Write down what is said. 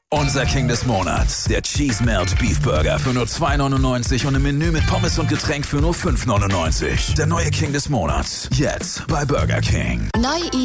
Unser King des Monats, der Cheese Melt Beef Burger für nur 2,99 und im Menü mit Pommes und Getränk für nur 5,99. Der neue King des Monats, jetzt bei Burger King. Neue